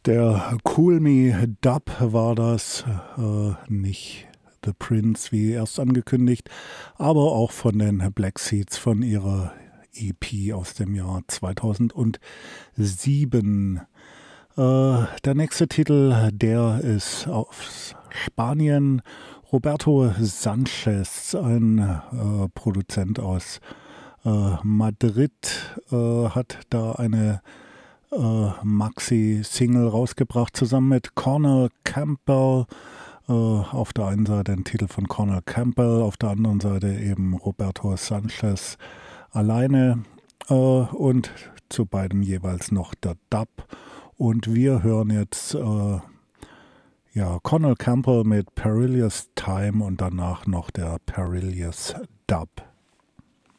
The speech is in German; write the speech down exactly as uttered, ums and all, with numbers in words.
Der Cool Me Dub war das, äh, nicht The Prince wie erst angekündigt, aber auch von den Black Seeds von ihrer E P aus dem Jahr zweitausendsieben. Äh, der nächste Titel, der ist aus Spanien. Roberto Sanchez, ein äh, Produzent aus äh, Madrid, äh, hat da eine äh, Maxi-Single rausgebracht, zusammen mit Cornel Campbell. Äh, auf der einen Seite ein Titel von Cornel Campbell, auf der anderen Seite eben Roberto Sanchez alleine äh, und zu beidem jeweils noch der Dub. Und wir hören jetzt äh, ja, Cornel Campbell mit Perilous Time und danach noch der Perilous Dub.